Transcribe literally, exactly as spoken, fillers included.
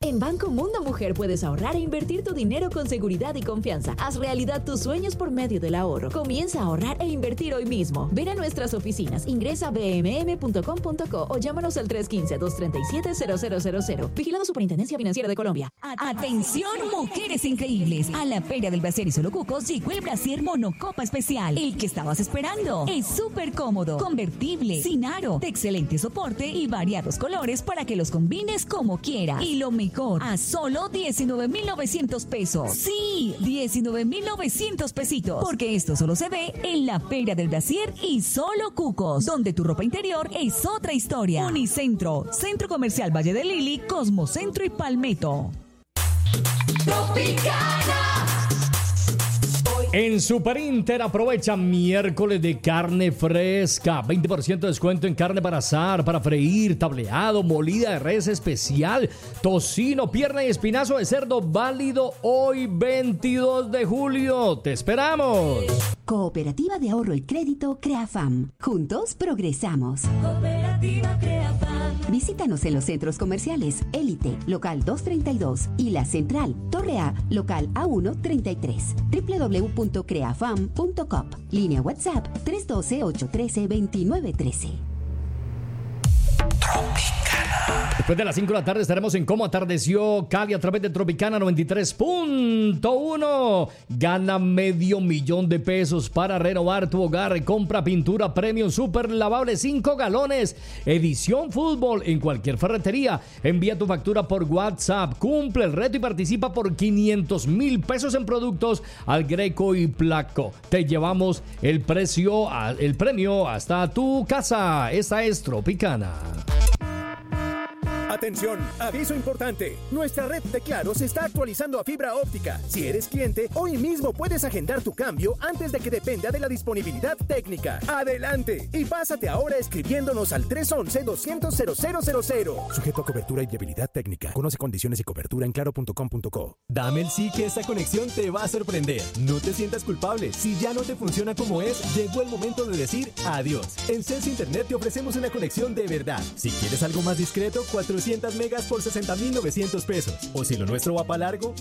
En Banco Mundo Mujer puedes ahorrar e invertir tu dinero con seguridad y confianza. Haz realidad tus sueños por medio del ahorro. Comienza a ahorrar e invertir hoy mismo. Ven a nuestras oficinas, ingresa a b m m punto com punto co o llámanos al tres uno cinco, dos tres siete, cero cero cero cero. Vigilado Superintendencia Financiera de Colombia. Atención, mujeres increíbles. A la Feria del Brasier y Solo Cucos llegó el Brasier Monocopa Especial. El que estabas esperando. Es súper cómodo, convertible, sin aro, de excelente soporte y variados colores para que los combines como quieras. Y lo mejor, a solo diecinueve mil novecientos pesos. Sí, diecinueve mil novecientos pesitos. Porque esto solo se ve en la Feria del Brasier y Solo Cucos, donde tu ropa interior es otra historia. Unicentro, Centro Comercial Valle de Lili, Cosmocentro y Palmetto. Tropicana. En Super Inter aprovecha miércoles de carne fresca. veinte por ciento de descuento en carne para asar, para freír, tableado, molida de res especial, tocino, pierna y espinazo de cerdo válido hoy veintidós de julio. ¡Te esperamos! Cooperativa de Ahorro y Crédito Creafam. Juntos progresamos. Cooperativa Creafam. Visítanos en los centros comerciales Élite, local doscientos treinta y dos, y La Central, Torre A, local A ciento treinta y tres. doble u doble u doble u punto creafam punto com. Línea WhatsApp tres uno dos, ocho uno tres, dos nueve uno tres. Después de las cinco de la tarde estaremos en Cómo Atardeció Cali a través de Tropicana noventa y tres punto uno. Gana medio millón de pesos para renovar tu hogar. Compra pintura Premium Super Lavable cinco galones. Edición Fútbol en cualquier ferretería. Envía tu factura por WhatsApp. Cumple el reto y participa por quinientos mil pesos en productos al Greco y Placo. Te llevamos el precio, el premio hasta tu casa. Esta es Tropicana. Atención, aviso importante. Nuestra red de Claro se está actualizando a fibra óptica. Si eres cliente, hoy mismo puedes agendar tu cambio antes de que dependa de la disponibilidad técnica. ¡Adelante! Y pásate ahora escribiéndonos al tres once, doscientos, cero cero cero cero. Sujeto a cobertura y debilidad técnica. Conoce condiciones y cobertura en claro punto com punto co. Dame el sí que esta conexión te va a sorprender. No te sientas culpable. Si ya no te funciona como es, llegó el momento de decir adiós. En Celsi Internet te ofrecemos una conexión de verdad. Si quieres algo más discreto, cuatrocientos megas por sesenta mil novecientos pesos. O si lo nuestro va para largo,